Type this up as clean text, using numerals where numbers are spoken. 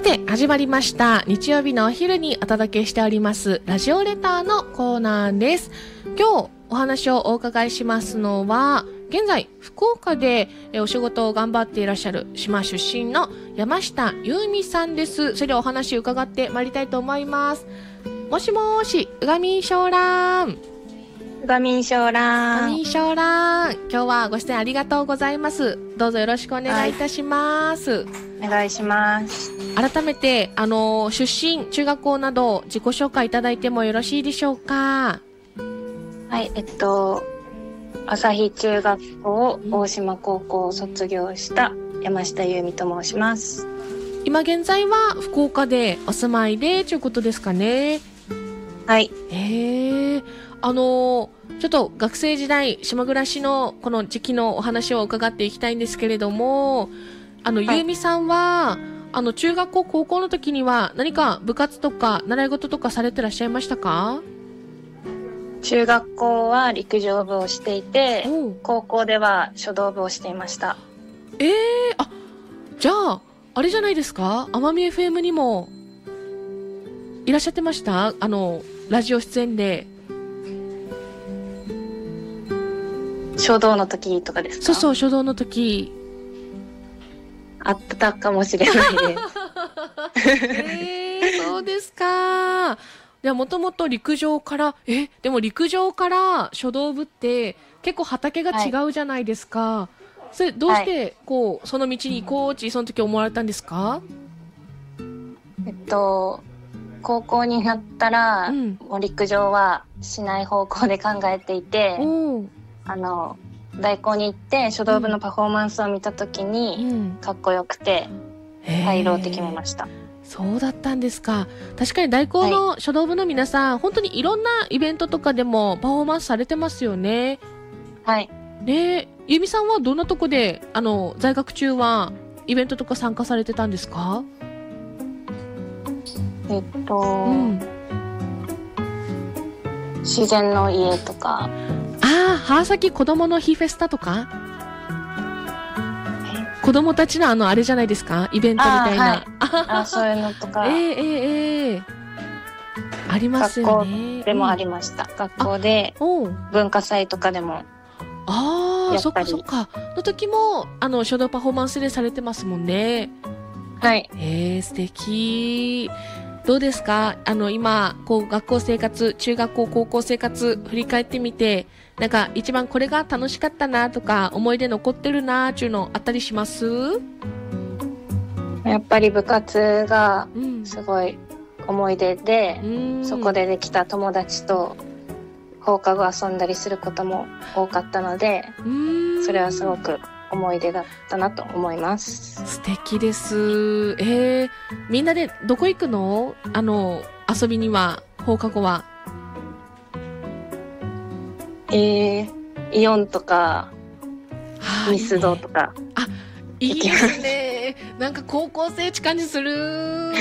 て始まりました日曜日のお昼にお届けしておりますラジオレターのコーナーです。今日お話をお伺いしますのは、現在福岡でお仕事を頑張っていらっしゃる島出身の山下優美さんです。それでお話を伺ってまいりたいと思います。もしもーし、うがみんしょうらん。 うがみんしょうらん。 うがみんしょうらん。今日はご出演ありがとうございます。どうぞよろしくお願いいたします。 お願いします。 改めて出身、中学校など自己紹介いただいてもよろしいでしょうか。 はい、朝日中学校大島高校を卒業した山下優美と申します。 今現在は福岡でお住まいでということですかね。 はい。 ちょっと学生時代島暮らしのこの時期のお話を伺っていきたいんですけれども、優美さんは中学校高校の時には何か部活とか習い事とかされてらっしゃいましたか？ 中学校は陸上部をしていて、高校では書道部をしていました。 じゃああれじゃないですか、奄美 FM にもいらっしゃってました？ラジオ出演で。 書道の時とかですか？ そう、書道の時あったかもしれないです。 そうですか。ではもともと陸上からでも陸上から書道部って結構畑が違うじゃないですか。それどうしてその道に行こうってその時思われたんですか？ 高校になったら、もう陸上はしない方向で考えていて、大校に行って書道部のパフォーマンスを見た時に、かっこよくて入ろうって決めました。 そうだったんですか。確かに大校の書道部の皆さん、本当にいろんなイベントとかでもパフォーマンスされてますよね。 はい。 で、ゆみさんはどんなとこで在学中はイベントとか参加されてたんですか？ 自然の家とか。 川崎子どもの日フェスタとか、子供たちのあれじゃないですか、イベントみたいな。 そういうのとか。 ありますよね。 学校でもありました。学校で文化祭とかでも。 そっかそっか。の時も書道パフォーマンスでされてますもんね。 はい。 素敵。どうですか？今学校生活、中学校高校生活振り返ってみて、なんか一番これが楽しかったなとか思い出残ってるなっていうのあったりします？ やっぱり部活がすごい思い出で、そこでできた友達と放課後遊んだりすることも多かったので、それはすごく思い出だったなと思います。 素敵です。みんなでどこ行くの？遊びには、放課後は。 イオンとか、ミスドとか。 いいですね。なんか高校生って感じする。